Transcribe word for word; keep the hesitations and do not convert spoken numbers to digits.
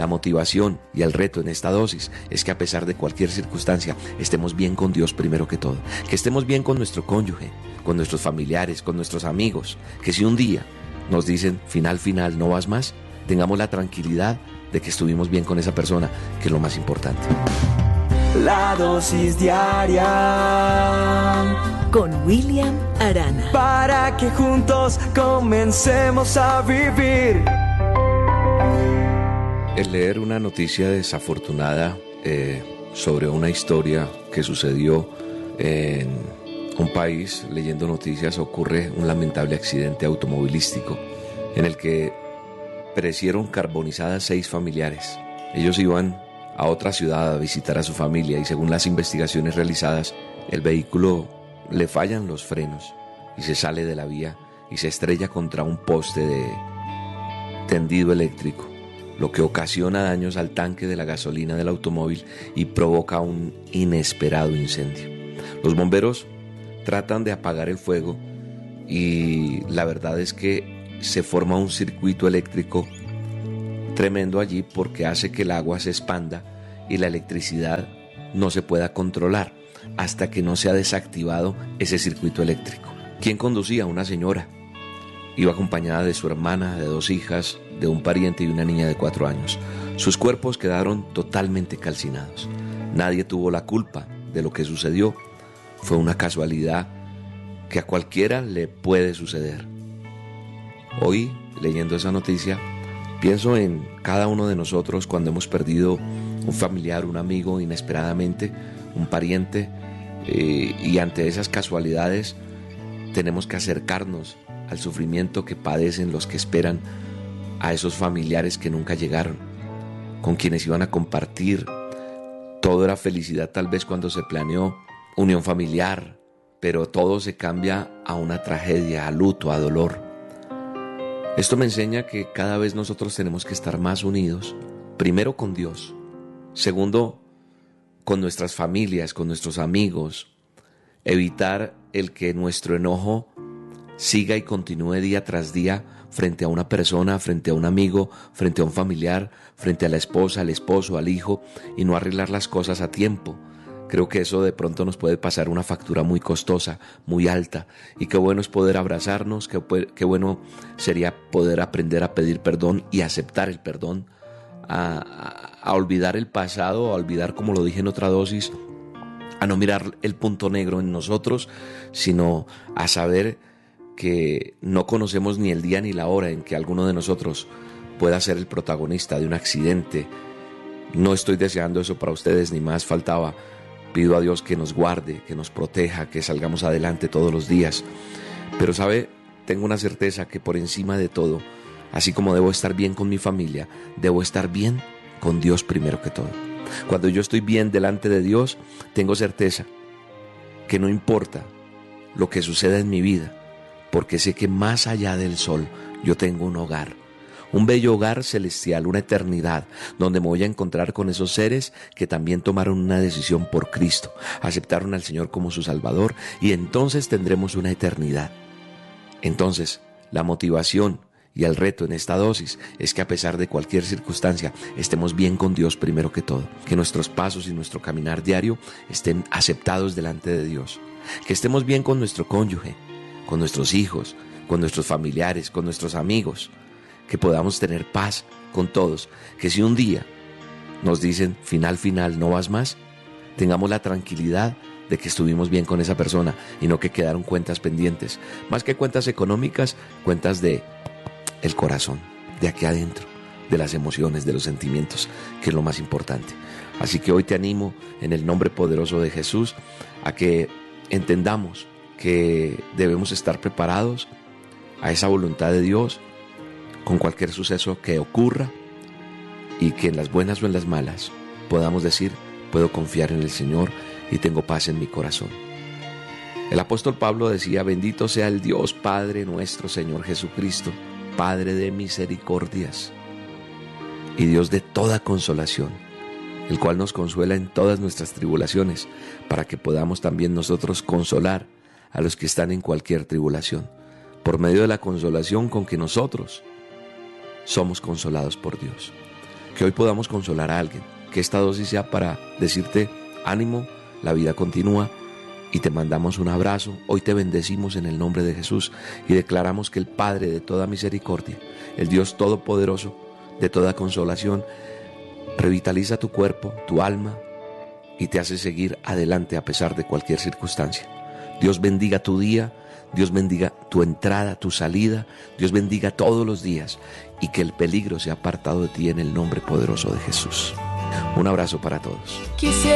La motivación y el reto en esta dosis es que a pesar de cualquier circunstancia, estemos bien con Dios primero que todo. Que estemos bien con nuestro cónyuge, con nuestros familiares, con nuestros amigos. Que si un día nos dicen, final, final, no vas más, tengamos la tranquilidad de que estuvimos bien con esa persona, que es lo más importante. La dosis diaria con William Arana, para que juntos comencemos a vivir. El leer una noticia desafortunada eh, sobre una historia que sucedió en un país, leyendo noticias, ocurre un lamentable accidente automovilístico en el que perecieron carbonizadas seis familiares. Ellos iban a otra ciudad a visitar a su familia y según las investigaciones realizadas, el vehículo le fallan los frenos y se sale de la vía y se estrella contra un poste de tendido eléctrico, lo que ocasiona daños al tanque de la gasolina del automóvil y provoca un inesperado incendio. Los bomberos tratan de apagar el fuego y la verdad es que se forma un circuito eléctrico tremendo allí porque hace que el agua se expanda y la electricidad no se pueda controlar hasta que no se ha desactivado ese circuito eléctrico. ¿Quién conducía? Una señora. Iba acompañada de su hermana, de dos hijas, de un pariente y una niña de cuatro años. Sus cuerpos quedaron totalmente calcinados. Nadie tuvo la culpa de lo que sucedió. Fue una casualidad que a cualquiera le puede suceder. Hoy, leyendo esa noticia, pienso en cada uno de nosotros cuando hemos perdido un familiar, un amigo inesperadamente, un pariente, eh, y ante esas casualidades tenemos que acercarnos al sufrimiento que padecen los que esperan a esos familiares que nunca llegaron, con quienes iban a compartir. Todo era felicidad tal vez cuando se planeó unión familiar, pero todo se cambia a una tragedia, a luto, a dolor. Esto me enseña que cada vez nosotros tenemos que estar más unidos, primero con Dios, segundo con nuestras familias, con nuestros amigos, evitar el que nuestro enojo siga y continúe día tras día frente a una persona, frente a un amigo, frente a un familiar, frente a la esposa, al esposo, al hijo, y no arreglar las cosas a tiempo. Creo que eso de pronto nos puede pasar una factura muy costosa, muy alta, y qué bueno es poder abrazarnos, qué, qué bueno sería poder aprender a pedir perdón y aceptar el perdón, a, a, a olvidar el pasado, a olvidar, como lo dije en otra dosis, a no mirar el punto negro en nosotros, sino a saber que no conocemos ni el día ni la hora en que alguno de nosotros pueda ser el protagonista de un accidente. No estoy deseando eso para ustedes, ni más faltaba. Pido a Dios que nos guarde, que nos proteja, que salgamos adelante todos los días. Pero sabe, tengo una certeza que por encima de todo, así como debo estar bien con mi familia, debo estar bien con Dios primero que todo. Cuando yo estoy bien delante de Dios, tengo certeza que no importa lo que suceda en mi vida, porque sé que más allá del sol yo tengo un hogar. Un bello hogar celestial, una eternidad, donde me voy a encontrar con esos seres que también tomaron una decisión por Cristo, aceptaron al Señor como su Salvador, y entonces tendremos una eternidad. Entonces, la motivación y el reto en esta dosis es que a pesar de cualquier circunstancia, estemos bien con Dios primero que todo, que nuestros pasos y nuestro caminar diario estén aceptados delante de Dios, que estemos bien con nuestro cónyuge, con nuestros hijos, con nuestros familiares, con nuestros amigos, que podamos tener paz con todos, que si un día nos dicen final, final, no vas más, tengamos la tranquilidad de que estuvimos bien con esa persona y no que quedaron cuentas pendientes, más que cuentas económicas, cuentas de el corazón, de aquí adentro, de las emociones, de los sentimientos, que es lo más importante. Así que hoy te animo en el nombre poderoso de Jesús a que entendamos que debemos estar preparados a esa voluntad de Dios con cualquier suceso que ocurra, y que en las buenas o en las malas podamos decir, puedo confiar en el Señor y tengo paz en mi corazón. El apóstol Pablo decía, bendito sea el Dios Padre nuestro Señor Jesucristo, Padre de misericordias y Dios de toda consolación, el cual nos consuela en todas nuestras tribulaciones, para que podamos también nosotros consolar a los que están en cualquier tribulación, por medio de la consolación con que nosotros somos consolados por Dios. que hoy podamos consolar a alguien, que esta dosis sea para decirte ánimo, la vida continúa, y te mandamos un abrazo. Hoy te bendecimos en el nombre de Jesús y declaramos que el Padre de toda misericordia, el Dios todopoderoso de toda consolación, revitaliza tu cuerpo, tu alma, y te hace seguir adelante a pesar de cualquier circunstancia. Dios bendiga tu día, Dios bendiga tu entrada, tu salida, Dios bendiga todos los días, y que el peligro sea apartado de ti en el nombre poderoso de Jesús. Un abrazo para todos.